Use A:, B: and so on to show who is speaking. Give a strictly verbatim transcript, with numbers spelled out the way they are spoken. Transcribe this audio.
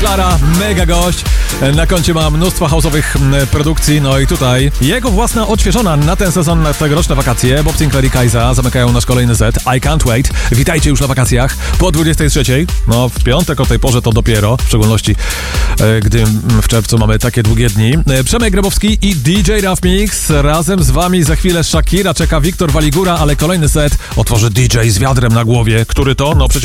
A: Klara, mega gość. Na koncie ma mnóstwo house'owych produkcji, no i tutaj jego własna odświeżona na ten sezon, na tegoroczne wakacje. Bob Sinclair i Kajza zamykają nasz kolejny set. I can't wait. Witajcie już na wakacjach po dwudziestej trzeciej. No w piątek o tej porze to dopiero, w szczególności e, gdy w czerwcu mamy takie długie dni. E, Przemek Grabowski i D J Rough Mix. Razem z wami za chwilę Shakira, czeka Wiktor Waligura, ale kolejny set otworzy D J z wiadrem na głowie. Który to? No przecież